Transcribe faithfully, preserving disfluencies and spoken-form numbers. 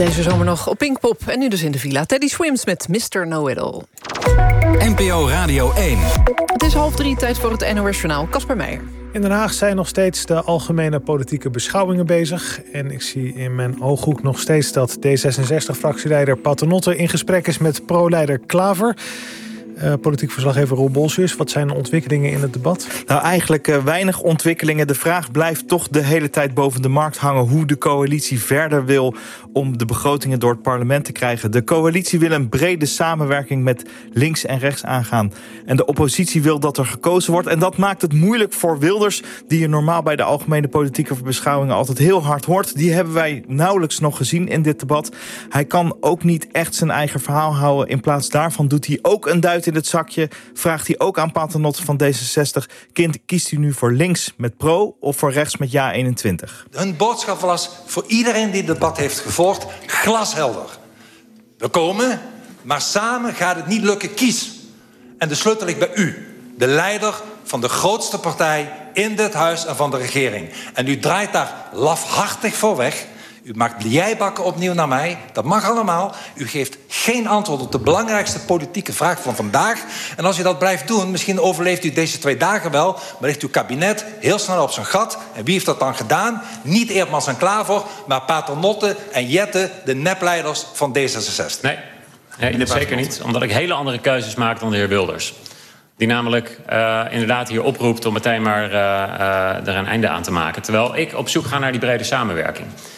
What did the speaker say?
Deze zomer nog op Pinkpop en nu dus in de villa. Teddy Swims met mister Know-It-All. N P O Radio één. Het is half drie, tijd voor het N O S-journaal. Casper Meijer. In Den Haag zijn nog steeds de algemene politieke beschouwingen bezig. En ik zie in mijn ooghoek nog steeds dat D zesenzestig-fractieleider Paternotte in gesprek is met pro-leider Klaver. Uh, politiek verslaggever Roel Bolsius, wat zijn de ontwikkelingen in het debat? Nou, eigenlijk uh, weinig ontwikkelingen. De vraag blijft toch de hele tijd boven de markt hangen hoe de coalitie verder wil om de begrotingen door het parlement te krijgen. De coalitie wil een brede samenwerking met links en rechts aangaan. En de oppositie wil dat er gekozen wordt. En dat maakt het moeilijk voor Wilders, die je normaal bij de algemene politieke beschouwingen altijd heel hard hoort. Die hebben wij nauwelijks nog gezien in dit debat. Hij kan ook niet echt zijn eigen verhaal houden. In plaats daarvan doet hij ook een duit in het zakje. Vraagt hij ook aan Paternotte van D zesenzestig... Kind, kiest u nu voor links met pro of voor rechts met ja eenentwintig? Hun boodschap was voor iedereen die het debat heeft gevolgd glashelder. We komen, maar samen gaat het niet lukken. Kies. En de sleutel ligt bij u. De leider van de grootste partij in dit huis en van de regering. En u draait daar lafhartig voor weg. U maakt blijbakken opnieuw naar mij. Dat mag allemaal. U geeft geen antwoord op de belangrijkste politieke vraag van vandaag. En als u dat blijft doen, misschien overleeft u deze twee dagen wel, maar ligt uw kabinet heel snel op zijn gat. En wie heeft dat dan gedaan? Niet Eerdmans en Klaver, maar Paternotte en Jette, de nepleiders van D zesenzestig. Nee, nee zeker niet. Omdat ik hele andere keuzes maak dan de heer Wilders. Die namelijk uh, inderdaad hier oproept om meteen maar uh, uh, er een einde aan te maken. Terwijl ik op zoek ga naar die brede samenwerking.